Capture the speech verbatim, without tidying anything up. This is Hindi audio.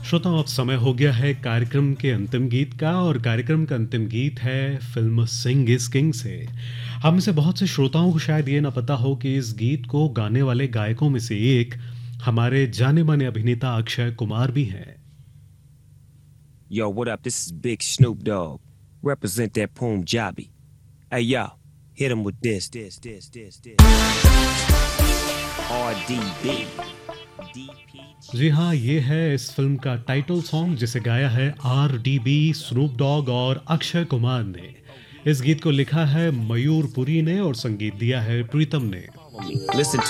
श्रोताओं, अब समय हो गया है कार्यक्रम के अंतिम गीत का और कार्यक्रम का अंतिम गीत है फिल्म सिंह इज किंग से। हम में से बहुत से श्रोताओं को शायद ये ना पता हो कि इस गीत को गाने वाले गायकों में से एक हमारे जाने माने अभिनेता अक्षय कुमार भी हैं। Yo, what up? This is Big Snoop Dogg. Represent that Punjabi. Hey, yo, hit him with this, this, this, this, this. R D B. D P G. जी हाँ, ये है इस फिल्म का टाइटल सॉन्ग जिसे गाया है R D B, Snoop Dogg और अक्षय कुमार ने। इस गीत को लिखा है मयूर पुरी ने और संगीत दिया है प्रीतम ने। Listen